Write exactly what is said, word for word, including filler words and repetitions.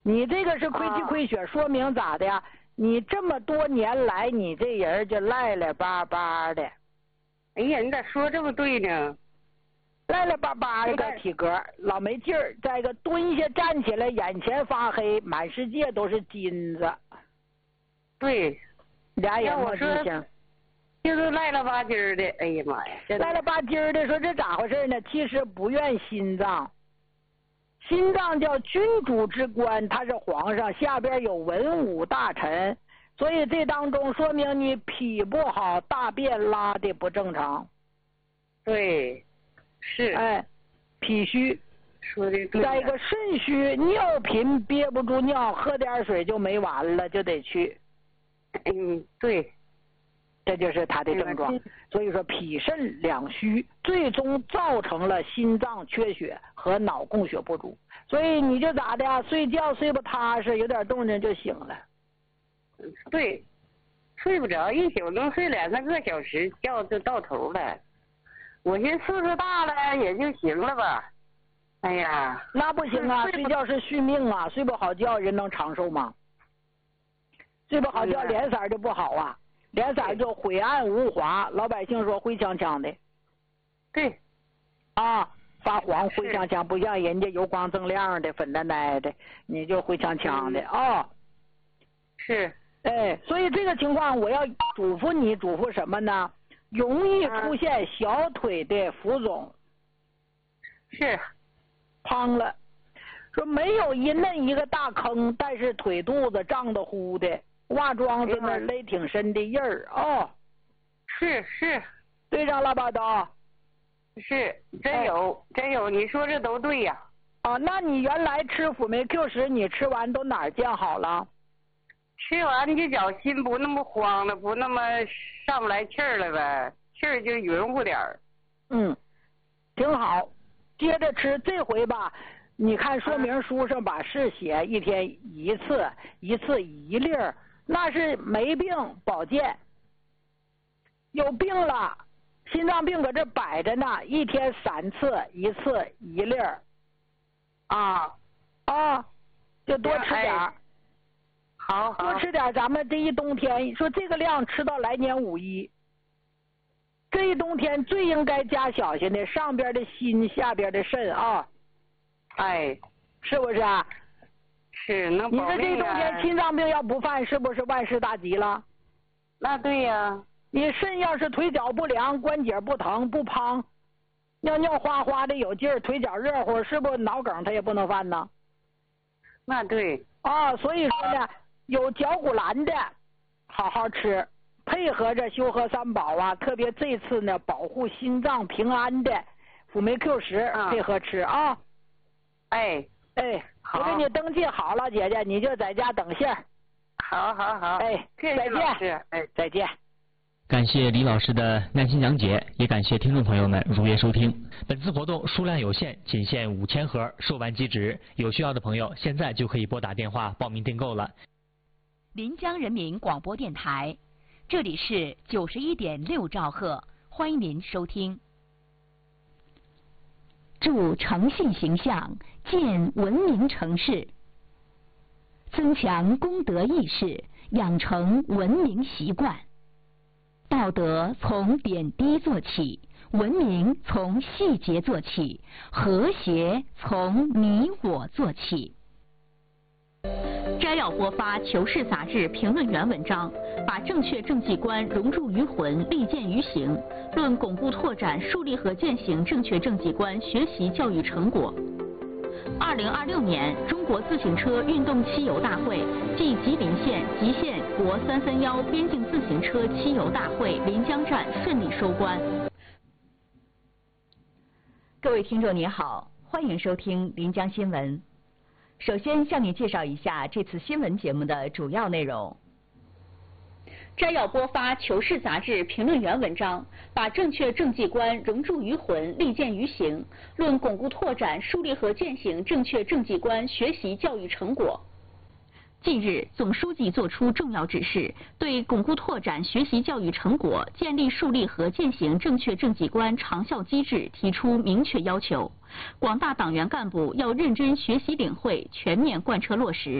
你这个是亏气亏血，说明咋的呀？你这么多年来，你这人就赖赖巴巴的。 哎呀，你咋说这么对呢？ 赖赖巴巴的个体格，老没劲儿。再一个蹲下站起来，眼前发黑，满世界都是金子。 对， 俩眼我说就是赖了吧唧儿的。哎呀妈呀， 赖了吧唧儿的，说这咋回事呢？其实不怨心脏。心脏叫君主之官，他是皇上，下边有文武大臣，所以这当中说明你脾不好，大便拉的不正常。 对，是。 哎，脾虚。 说的对。 再一个肾虚，尿频憋不住尿，喝点水就没完了，就得去。 嗯，对。 这就是他的症状。所以说脾肾两虚，最终造成了心脏缺血和脑供血不足。所以你就咋的呀？睡觉睡不踏实，有点动静就醒了。 对，睡不着，一宿能睡两三个小时，觉就到头了。我寻思岁数大了也就行了吧。哎呀， 那不行啊！睡觉是续命啊，睡不好觉人能长寿吗？睡不好觉脸色就不好啊。脸色就灰暗无华，老百姓说灰呛呛的。 对， 啊，发黄灰呛呛，不像人家油光锃亮的粉奶奶的，你就灰呛呛的啊、哦。 是， 哎，所以这个情况我要嘱咐你，嘱咐什么呢？容易出现小腿的浮肿。 是， 胖了，说没有一嫩一个大坑，但是腿肚子胀得乎的。袜庄子那勒挺深的印儿哦， 是是， 对上了吧都？ 是真有、哎、真有，你说这都对呀。 啊，那你原来吃辅酶 Q 十，你吃完都哪儿见好了？ 吃完就觉心不那么慌了，不那么上不来气儿了呗，气儿就匀乎点儿。 嗯，挺好，接着吃。这回吧，你看说明书上把是写一天一次，一次一粒儿。那是没病保健，有病了，心脏病搁这摆着呢，一天三次，一次一粒儿，啊啊，就多吃点儿、哎， 好，好， 多吃点。咱们这一冬天，说这个量吃到来年五一，这一冬天最应该加小心的上边的心，下边的肾啊， 哎， 是不是啊？ 是，能保命啊。 你说这冬天心脏病要不犯，是不是万事大吉了？ 那对呀、啊。 你肾要是腿脚不良，关节不疼不胖，尿尿哗哗的有劲儿，腿脚热乎，是不是脑梗它也不能犯呢？ 那对。 啊，所以说呢，有脚骨蓝的，好好吃，配合着修和三宝啊，特别这次呢，保护心脏平安的辅酶 Q 十配合吃啊。 哎哎。我给你登记好了，姐姐，你就在家等信。 好好好， 哎，再见， 哎， 再见。 感谢李老师的耐心讲解，也感谢听众朋友们如约收听。本次活动数量有限，仅限五千盒，售完即止。有需要的朋友现在就可以拨打电话报名订购了。 临江人民广播电台，这里是九十一点六兆赫，欢迎您收听。助诚信形象，建文明城市，增强公德意识，养成文明习惯。道德从点滴做起，文明从细节做起，和谐从你我做起。摘要播发《求是》杂志评论员文章，把正确政绩观融入于魂，立践于行，论巩固拓展树立和践行正确政绩观学习教育成果。二零二六年中国自行车运动汽游大会暨吉林县吉县国三三幺边境自行车汽游大会临江站顺利收官。各位听众您好，欢迎收听临江新闻。首先向你介绍一下这次新闻节目的主要内容。摘要播发《求是》杂志评论员文章，把正确政绩观融入于魂，立践于行，论巩固拓展树立和践行正确政绩观学习教育成果。 近日，总书记作出重要指示，对巩固拓展学习教育成果、建立树立和践行正确政绩观长效机制提出明确要求。广大党员干部要认真学习领会，全面贯彻落实。